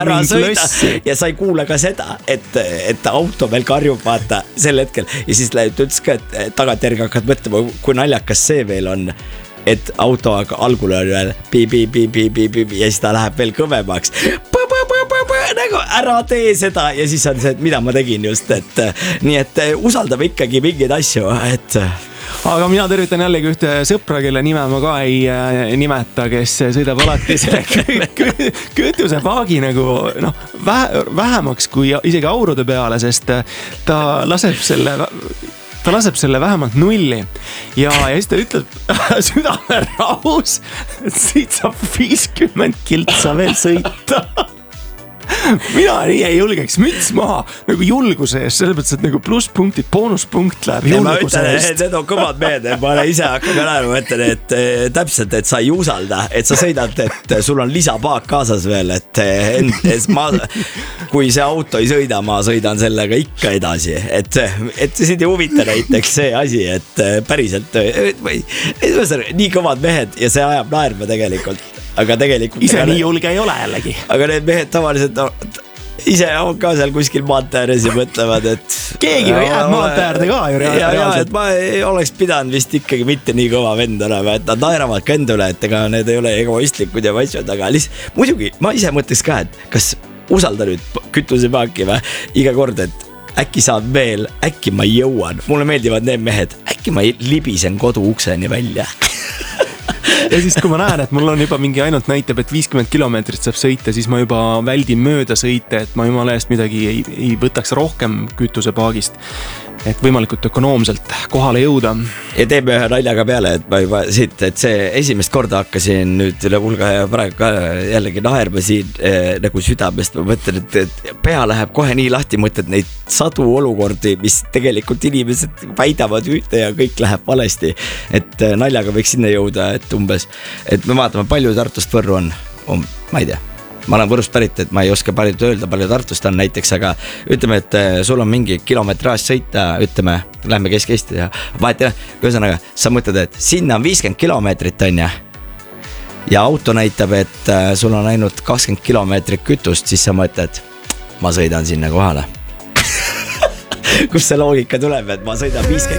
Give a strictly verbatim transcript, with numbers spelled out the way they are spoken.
ära sõida ja sa ei kuule ka seda, et, et auto veel karjub vaata sel hetkel ja siis ta ütles ka, et tagantjärgi hakkad mõtlema, kui naljakas see veel on, et auto algul on veel pi-pi-pi-pi-pi ja siis ta läheb veel kõvemaks nagu ära tee seda ja siis on see, et mida ma tegin just, et nii et usaldame ikkagi mingeid asju, et aga mina tervitan jällegi ühte sõpra, kelle nime ma ka ei äh, nimeta, kes sõidab alati selle kütusepaagi nagu noh, vähe, vähemaks kui isegi aurude peale, sest ta laseb selle ta laseb selle vähemalt nulli ja, ja siis ta ütleb südame rahus, et siit saab viiskümmend kiltsa veel sõita. Mina ei julgeks müts maha nagu julguse eest, selles mõttes, et nagu plusspunktid, boonuspunkt läheb julguse eest. Need on kõvad mehed, ma ise hakkan ka näema, mõtlen, et täpselt, et sa ei usalda, et sa sõidad, et sul on lisapaak kaasas veel, et, et ma, kui see auto ei sõida, ma sõidan sellega ikka edasi, et, et sind ei huvita näiteks see asi, et päriselt või, nii kõvad mehed ja see ajab naerma tegelikult. Aga tegelikult ise nii julge ei ole jällegi. Aga need mehed tavaliselt no, ise on ka seal kuskil maanteääres ja mõtlevad, et keegi või jääb maanteäärde ka ju reaalselt. Ja, ja, et ma ei oleks pidanud vist ikkagi mitte nii kõva vend olema, et nad naeravad ka enda üle, et ega need ei ole egoistlikud ja asjad, aga lihtsalt, muidugi ma ise mõtleks ka, et kas usalda nüüd kütusepaaki või iga kord, et äkki saad veel, äkki ma jõuan, mulle meeldivad need mehed, äkki ma libisen kodu ukseni välja. Ja siis kui ma näen, et mul on juba mingi ainult näitab, et viiskümmend kilomeetrit saab sõita, siis ma juba väldin mööda sõita, et ma jumala eest midagi ei, ei võtaks rohkem kütusepaagist, et võimalikult ökonoomselt kohale jõuda. Ja teeme ühe naljaga peale, et ma juba siit, et see esimest korda hakkasin nüüd üle hulga ja praegu ka jällegi naerma siin eh, nagu südamest, ma mõtlen, et, et pea läheb kohe nii lahti, mõtled neid sadu olukordi, mis tegelikult inimesed väidavad ühte ja kõik läheb valesti, et naljaga võiks sinna jõuda, et umbes, et me vaatame, palju Tartust Võrru on, on, ma ei tea. Ma olen Võrust pärit, et ma ei oska palju öelda, palju Tartust on näiteks, aga ütleme, et sul on mingi kilometraaž sõita, ütleme, lähme Kesk-Eesti ja vahet jah, ühesõnaga, sa mõtled, et sinna on viiskümmend kilomeetrit on ja, ja auto näitab, et sul on ainult kakskümmend kilomeetrit kütust, siis sa mõtled, ma sõidan sinna kohale. Kus see loogika tuleb, et ma sõidan viiskümmend